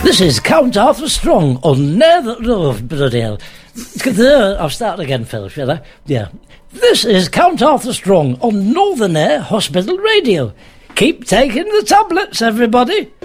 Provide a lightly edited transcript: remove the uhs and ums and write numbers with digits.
This is Count Arthur Strong on bloody hell. I'll start again, Phil, shall I? Yeah. This is Count Arthur Strong on Northern Air Hospital Radio. Keep taking the tablets, everybody.